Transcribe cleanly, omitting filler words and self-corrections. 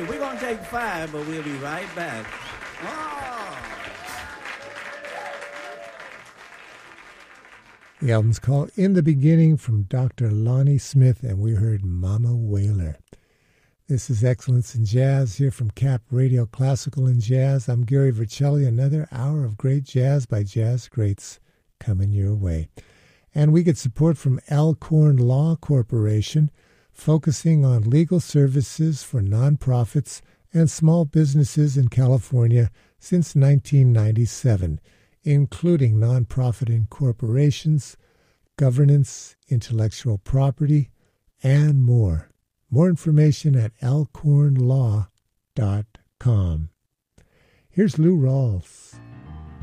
We're going to take 5, but we'll be right back. Oh. The album's called In the Beginning from Dr. Lonnie Smith, and we heard Mama Whaler. This is Excellence in Jazz here from CAP Radio Classical and Jazz. I'm Gary Vercelli. Another hour of great jazz by jazz greats coming your way. And we get support from Alcorn Law Corporation, focusing on legal services for nonprofits and small businesses in California since 1997, including nonprofit incorporations, governance, intellectual property, and more. More information at alcornlaw.com. Here's Lou Rawls.